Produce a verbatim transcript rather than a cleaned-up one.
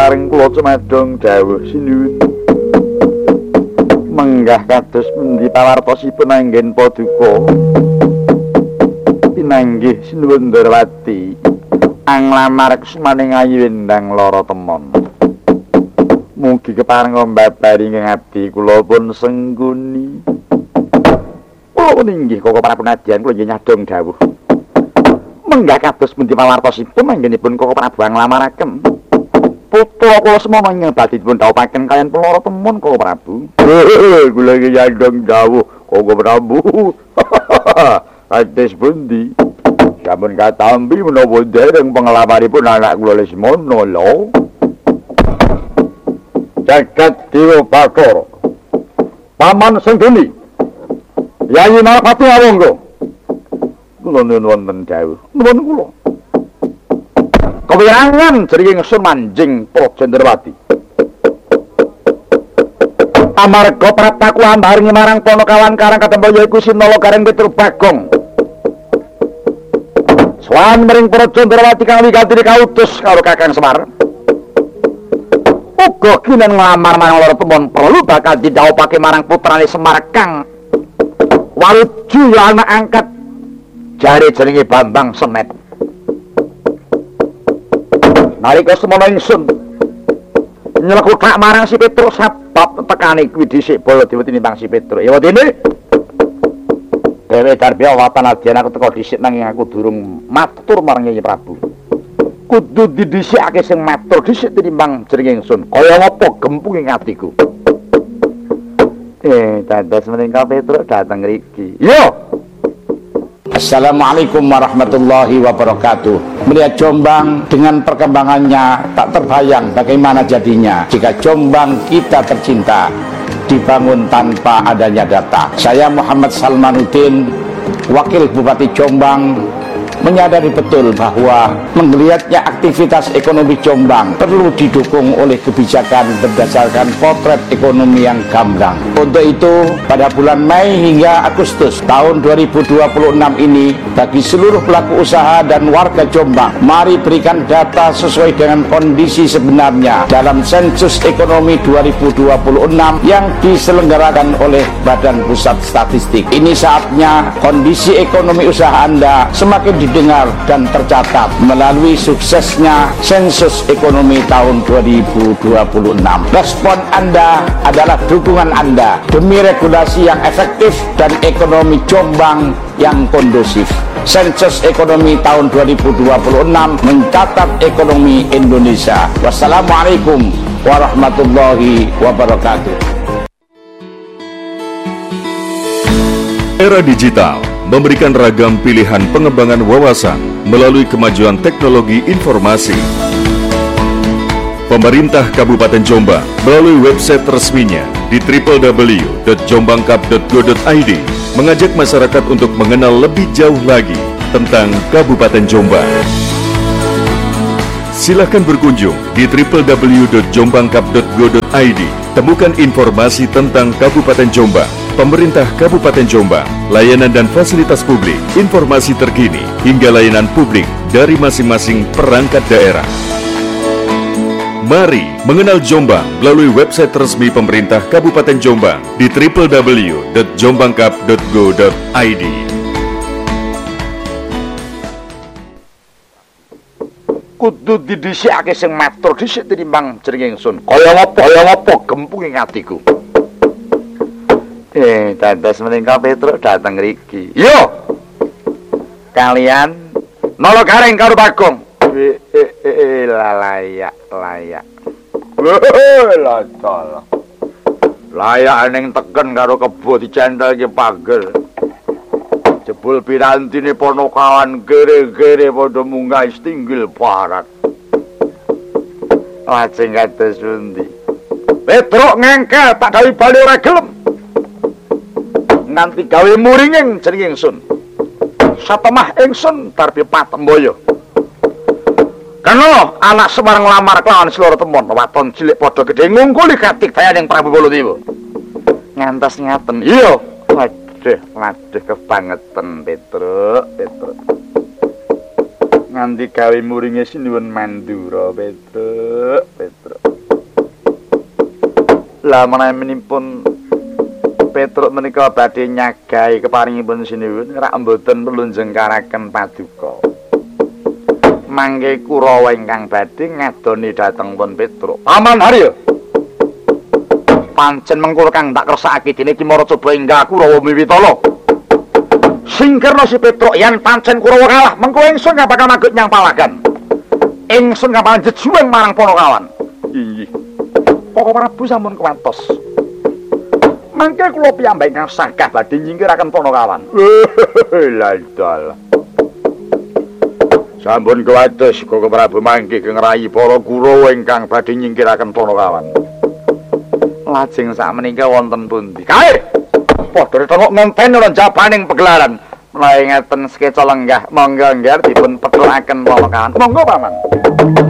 sareng kula cemadong dawuh sinuwun. Menggah kados pundi pawartosipun anggen paduka. Pinanggih sinuwun Ndrawati. Anglamar kusmaning ayu endang lara temon. Mugi keparenga mbabari ing abdi kula pun sengguni. Kula inggih Koko Prabu Nadyan kula nggih nyadong dawuh. Menggah kados pundi pawartosipun anggenipun Koko Prabu anglamaraken. Putra kula semana nyebati dipun dhawuhaken kaliyan peloro temon Koko Prabu. Heeh, kula iki nyadong dawuh Koko Prabu. Kados pundi? Sampun katampi menapa dereng penglamaripun anak kula Lesmana lho. Jagat Dewa Bathara. Paman Sengguni. Yayi Malapati Awangga. Kula nuwun wonten dawuh. Nuwun kula. Kewirangan jering sun manjing Praja Ndrawati. Amarga prataku ambaring marang Panakawan karang katempo yaiku Sinala Gareng Petru Bagong. Swan mring Praja Ndrawati kang wigati kautus karo Kakang Semar. Uga kinen nglamar marang lara temon perlu bakal didhawuhake marang putrane Semar kang waluju ya anak angkat jare jenenge Bambang Senet. Nalika semana ingsun nyelekutak marang si Petruk sabab tekane kuwi dhisik Baladewa tinimbang si Petruk. Ya wadene Dewe Darbi Awatan Adyan aku teka dhisik nanging aku durung matur marang Nyai Prabu. Kudu didhisikake sing matur dhisik tinimbang jeneng ingsun. Kaya ngapa gempung ing atiku. Eh, dados menika Petruk dateng mriki. Yo. Assalamualaikum warahmatullahi wabarakatuh. Melihat Jombang dengan perkembangannya tak terbayang bagaimana jadinya jika Jombang kita tercinta dibangun tanpa adanya data. Saya Muhammad Salmanuddin, Wakil Bupati Jombang, menyadari betul bahwa melihatnya aktivitas ekonomi Jombang perlu didukung oleh kebijakan berdasarkan potret ekonomi yang gamblang. Untuk itu, pada bulan Mei hingga Agustus tahun dua ribu dua puluh enam ini, bagi seluruh pelaku usaha dan warga Jombang, mari berikan data sesuai dengan kondisi sebenarnya dalam sensus ekonomi dua ribu dua puluh enam yang diselenggarakan oleh Badan Pusat Statistik. Ini saatnya kondisi ekonomi usaha Anda semakin didengar dan tercatat melalui suksesnya sensus ekonomi tahun dua ribu dua puluh enam. Respon Anda adalah dukungan Anda demi regulasi yang efektif dan ekonomi Jombang yang kondusif. Sensus ekonomi tahun dua ribu dua puluh enam mencatat ekonomi Indonesia. Wassalamualaikum warahmatullahi wabarakatuh. Era digital memberikan ragam pilihan pengembangan wawasan melalui kemajuan teknologi informasi. Pemerintah Kabupaten Jombang melalui website resminya di w w w titik jombangkap titik go titik i d mengajak masyarakat untuk mengenal lebih jauh lagi tentang Kabupaten Jombang. Silahkan berkunjung di w w w titik jombangkap titik go titik i d. Temukan informasi tentang Kabupaten Jombang, pemerintah Kabupaten Jombang, layanan dan fasilitas publik, informasi terkini, hingga layanan publik dari masing-masing perangkat daerah. Mari mengenal Jombang melalui website resmi pemerintah Kabupaten Jombang di w w w titik jombangkap titik go titik i d. Kudu didhisikake sing matur dhisik tinimbang jeneng ingsun. Kaya ngapa kaya ngapa gempung ing atiku. Eh, dados menika Petruk dateng mriki. Yo. Kalian Nala Gareng karo Bagong. Eh eh eh layak layak. Weh lacala. Layak ning teken karo kebo dicentelke pagel. Jebul pirantine Panakawan gere-gere padha munggah istinggil parat. Lajeng kados pundi? Petruk ngengkel tak gawe bali ora gelem. Nanti gawe muringing jeneng ingsun. Satemah ingsun Darbi Patemboyo. Kena anak Semar nglamar kelawan seloro temon waton cilik padha gedhe ngungkuli katik dayaning Prabu Baladewa. Ngantos ngaten. Iya. Waduh, waduh kebangetan Petruk, Petruk. nganti gawe muringe sinuwun Mandura Petruk Petruk lah menawi-menipun Petruk menika badhe nyagahi keparingipun sinuwun rak mboten perlu njengkaraken paduka mangke Kurawa ingkang badhe ngadoni dhateng pun Petruk Paman Harya pancen mengko kang tak kersakake dene Ki Maracoba ingkang Kurawa miwitala singkerna si Petruk yen pancen Kurawa kalah mengko ingsun gak bakal magut nyang palagan ingsun gak bakal jejuang marang Panakawan inggih Para Prabu sampun kuwatos mangke kula piyambak ingkang sagah badhe nyingkiraken Panakawan la ilaha sampun kuwatos Koko Prabu mangke ngrayi para Kurawa ingkang badhe nyingkiraken Panakawan lajeng sakmenika wonten pundi kae padha tengok ngenten ora jabaning pegelaran menawi ngeten sekeca lenggah monggo nggih dipun pethukaken Panakawan monggo paman